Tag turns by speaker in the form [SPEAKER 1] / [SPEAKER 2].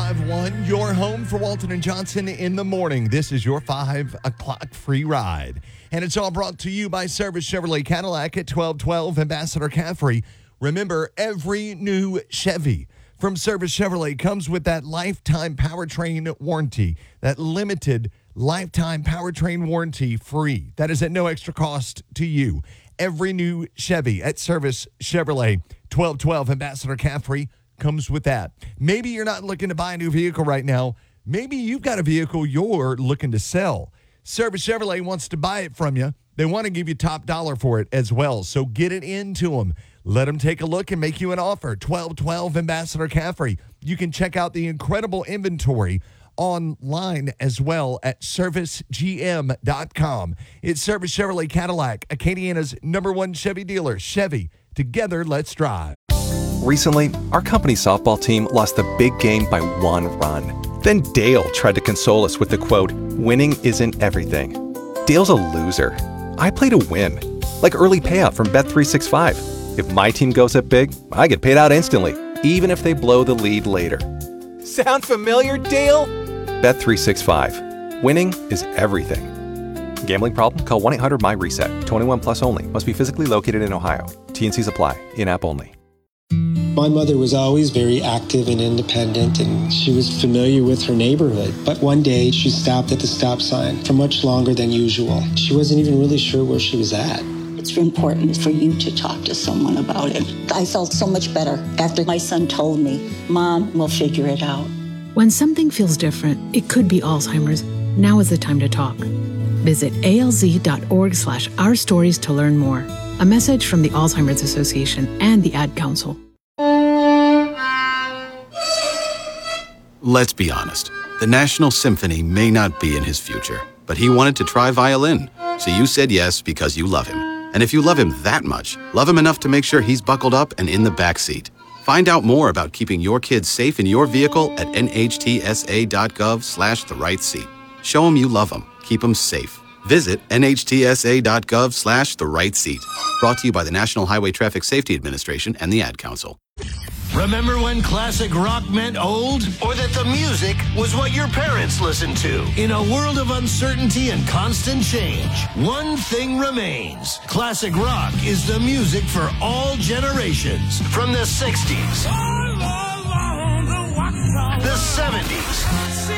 [SPEAKER 1] 1051, your home for Walton and Johnson in the morning. This is your 5 o'clock free ride. And it's all brought to you by Service Chevrolet Cadillac at 1212 Ambassador Caffrey. Remember, every new Chevy from Service Chevrolet comes with that lifetime powertrain warranty, that limited lifetime powertrain warranty free. That is at no extra cost to you. Every new Chevy at Service Chevrolet 1212 Ambassador Caffrey comes with that. Maybe you're not looking to buy a new vehicle right now. Maybe you've got a vehicle you're looking to sell. Service Chevrolet wants to buy it from you. They want to give you top dollar for it as well. So get it into them. Let them take a look and make you an offer. 1212 Ambassador Caffrey. You can check out the incredible inventory online as well at servicegm.com. It's Service Chevrolet Cadillac, Acadiana's #1 Chevy dealer. Chevy, together, let's drive.
[SPEAKER 2] Recently, our company softball team lost the big game by 1 run. Then Dale tried to console us with the quote, "Winning isn't everything." Dale's a loser. I play to win, like early payout from Bet365. If my team goes up big, I get paid out instantly, even if they blow the lead later. Sound familiar, Dale? Bet365. Winning is everything. Gambling problem? Call 1-800-MY-RESET. 21 plus only. Must be physically located in Ohio. T&Cs apply. In-app only.
[SPEAKER 3] My mother was always very active and independent, and she was familiar with her neighborhood. But one day, she stopped at the stop sign for much longer than usual. She wasn't even really sure where she was at.
[SPEAKER 4] It's important for you to talk to someone about it. I felt so much better after my son told me, "Mom, we'll figure it out."
[SPEAKER 5] When something feels different, it could be Alzheimer's. Now is the time to talk. Visit alz.org/ourstories to learn more. A message from the Alzheimer's Association and the Ad Council.
[SPEAKER 6] Let's be honest. The National Symphony may not be in his future, but he wanted to try violin. So you said yes because you love him. And if you love him that much, love him enough to make sure he's buckled up and in the back seat. Find out more about keeping your kids safe in your vehicle at nhtsa.gov/therightseat. Show him you love him. Keep him safe. Visit nhtsa.gov/therightseat. Brought to you by the National Highway Traffic Safety Administration and the Ad Council.
[SPEAKER 7] Remember when classic rock meant old? Or that the music was what your parents listened to? In a world of uncertainty and constant change, one thing remains. Classic rock is the music for all generations. From the 60s, the 70s,